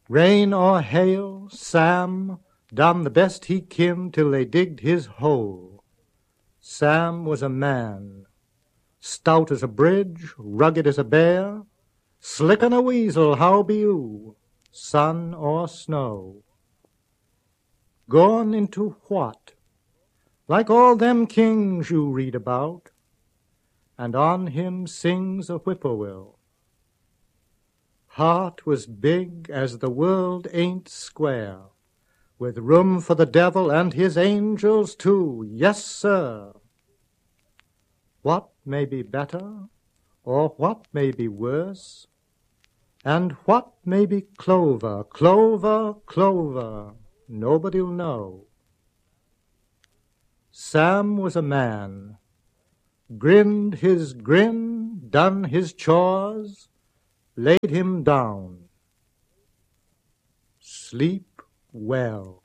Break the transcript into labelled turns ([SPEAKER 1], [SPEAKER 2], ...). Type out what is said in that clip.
[SPEAKER 1] Rain or hail, Sam done the best he kin till they digged his hole. Sam was a man, stout as a bridge, rugged as a bear, slick on a weasel, how be you, sun or snow. Gone into what? Like all them kings you read about, and on him sings a whippoorwill. Heart was big as the world ain't square, with room for the devil and his angels too, yes, sir. What may be better, or what may be worse, and what may be clover, clover, clover, nobody'll know. Sam was a man, grinned his grin, done his chores, laid him down. Sleep well.